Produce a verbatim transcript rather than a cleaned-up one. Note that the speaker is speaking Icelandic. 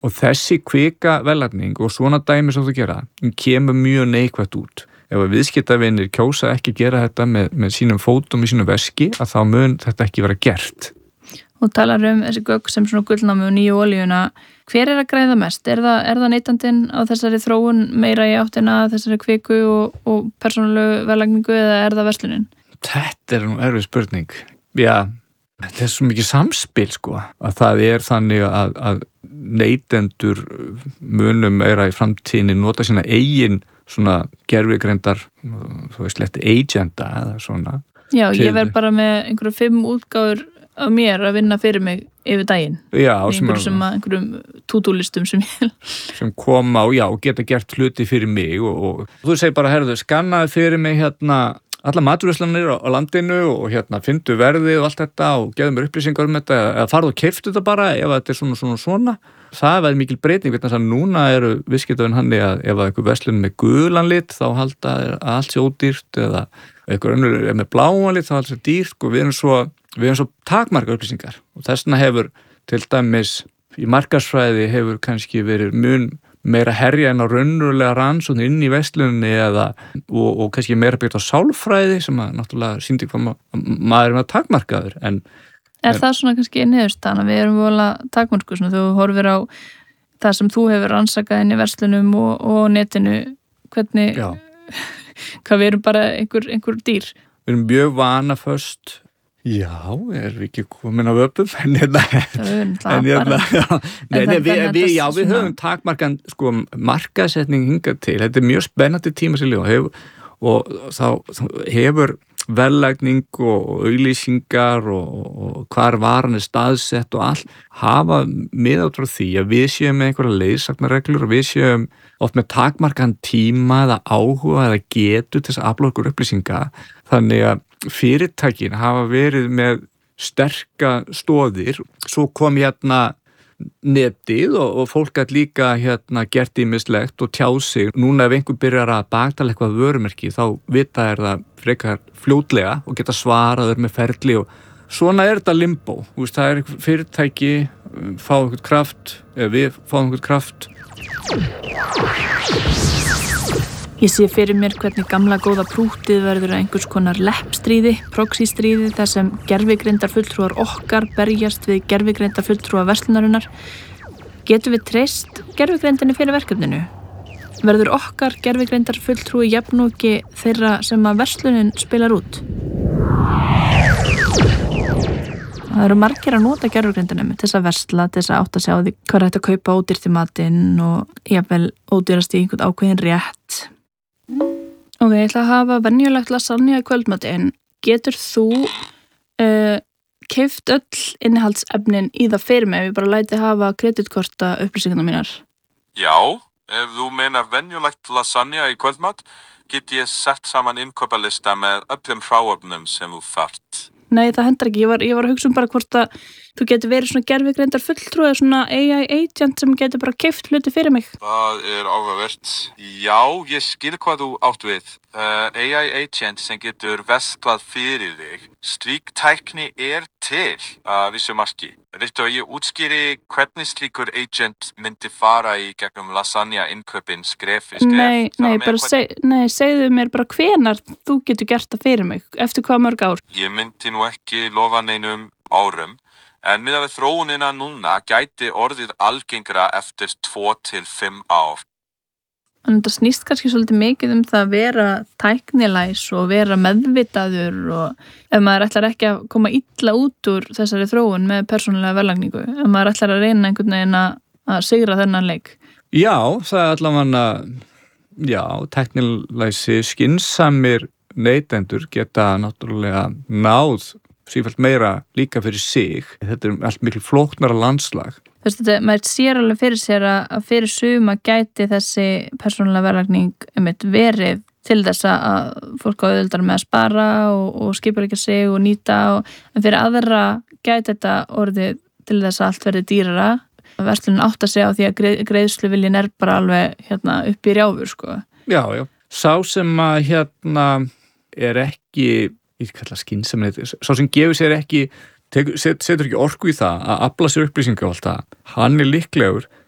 Og þessi kvika verðlagning og svona dæmi sem þú gera, kemur mjög neikvætt út. Ef að viðskiptavinir kjósa ekki gera þetta með, með sínum fótum í sínum veski, að þá mun þetta ekki vera gert. Og talar um þessi gögn sem svona gullnámu og nýju olíuna. Hver er að græða mest? Er það, er það neytandinn á þessari þróun meira í áttina þessari kviku og, og persónulegu verðlagningu eða er það verslunin? Þetta er nú erfið spurning. Já, þetta er svo mikið samspil sko, að það er þannig að, að neytendur munum meira í framtíðinni nota sína eigin svona gervigreindar, þú veist, lett agenda eða svona. Já, ég verð bara með einhverju fimm útgáfur af mér að vinna fyrir mig yfir daginn. Já, sem einhverjum, sem að, einhverjum tútúlistum sem ég sem koma og já, og geta gert hluti fyrir mig og, og þú segir bara, herðu, skannaði fyrir mig hérna alla maturverslanir á, á landinu og hérna fyndu verðið og allt þetta og gefðu mér upplýsingar um þetta eða farðu og keiftu þetta bara ef þetta er svona svona svona. Það væri mikil breyting, vegna þess að núna eru viðskiptavin hannig að ef einhver verslun með gulan lit þá halda að allt sé ódýrt eða einhver önnur er með bláan lit þá halda það dýrt og við erum svo, við erum svo takmarka upplýsingar og þess vegna hefur til dæmis í markaðsfræði hefur kannski verið mun meira herja en á raunverulega rannsóknir inn í verslunni eða og, og kannski meira byggt á sálfræði sem að náttúrulega sýndi hvað ma maður er með takmarkaður en Er það svona kannski niðurstaðan að við erum vola takmörku svona þú horfir á það sem þú hefur rannsakað inn í verslunum og, og netinu hvernig hvað við erum bara einhver, einhver dýr Við erum mjög vanaföst Já, erum við ekki komin á vöpum en hérna en hérna já, nei, nei, við, við, já, við höfum takmarkan sko markaðsetning hingað til þetta er mjög spennandi tíma sér og, og þá hefur verðlagning og auglýsingar og, og hvar varan er staðsett og allt hafa miðátt frá því að við séum með einhverja leiðsagnarreglur og við séum oft með takmarkan tíma eða áhuga eða getu til þess að afla okkur upplýsinga þannig að fyrirtækin hafa verið með sterka stoðir svo kom hérna netið og, og fólk gæti líka hérna gert ýmislegt og tjáð sig núna ef einhver byrjar að baktala eitthvað vörumerki þá vita er það frekar fljótlega og geta svaraður með ferli og svona er þetta limbo Úst, það er fyrirtæki fá einhvern kraft eða við fáum einhvern kraft Ég sé fyrir mér hvernig gamla góða prútið verður að einhvers konar leppstríði, proxystríði þar sem gervigreindar fulltrúar okkar berjast við gervigreindar fulltrúar verslunarinnar. Getum við treyst gervigreindinni fyrir verkefninu? Verður okkar gervigreindar fulltrúi jafnóki þeirra sem að verslunin spilar út? Það eru margir að nota gervigreindinni til þess að versla, til þess að átta sig á því hvað er hægt að kaupa ódýrt í matinn og jafnvel ódýrast í einhvern ákveðin rétt. Ok, ég ætla að hafa venjulegt lasagna í kvöldmati en getur þú uh, keypt öll innihaldsefnin í það fyrir mig ef ég bara læti hafa kreditkorta upplýsingarnar mínar? Já, ef þú meina venjulegt lasagna í kvöldmat get ég sett saman innkaupalista með öllum hráefnum sem þú þarft. Nei, það hendur ekki. Ég var, ég var að hugsa um bara hvort að þú getur verið svona gervigreindar fulltrúi eða svona A I agent sem getur bara keypt hluti fyrir mig. Það er áhugavert. Já, ég skil hvað þú átt við. Uh, A I agent sem getur verslað fyrir þig. Slík tækni er til að vissu marki. Viltu að ég útskýri hvernig slíkur agent myndi fara í gegnum lasagna innkaupin skref fyrir skref? Nei, nei, bara seg, nei, segðu mér bara hvenar þú getur gert það fyrir mig. Eftir hvað mörg ár? Ég myndi nú ekki lofa neinum árum. En miðað við þróunina núna gæti orðið algengra eftir tvo til fimm ár. En þetta snýst kannski svolítið mikið um það að vera tæknilæs og vera meðvitaður og ef maður ætlar ekki að koma illa út úr þessari þróun með persónulega verðlagningu, ef maður ætlar að reyna einhvern veginn að sigra þennan leik. Já, það er allavega, já, tæknilæsi skynsamir neytendur geta náttúrulega náð sífellt meira líka fyrir sig. Þetta er allt miklu flóknara landslag. Þú veist, þetta, maður sér alveg fyrir sér að fyrir suma gæti þessi persónulega verðlagning einmitt verið til þess að fólk á auðvildar með að spara og, og skipuleggja sig og nýta og, en fyrir aðra gæti þetta orðið til þess að allt verði dýrara. Verslunin átta sig á því að greið, greiðsluviljin er bara alveg hérna, upp í rjáfur, sko. Já, já. Sá sem að hérna er ekki ég kalla skynsamlega, sá sem gefur sér ekki, tekur, set, setur ekki orku í það að afla sér upplýsingar og allt það, hann er líklegur